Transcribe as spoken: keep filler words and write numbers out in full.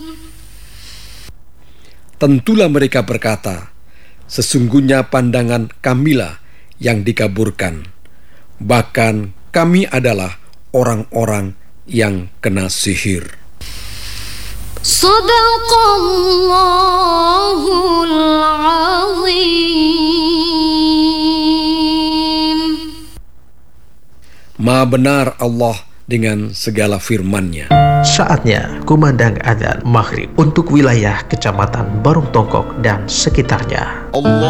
Tentulah mereka berkata, sesungguhnya pandangan kamilah yang dikaburkan. Bahkan kami adalah orang-orang yang kena sihir. Sadaqallahul azim. Maha benar Allah dengan segala firman-Nya. Saatnya kumandang adzan maghrib untuk wilayah Kecamatan Barung Tongkok dan sekitarnya. Allah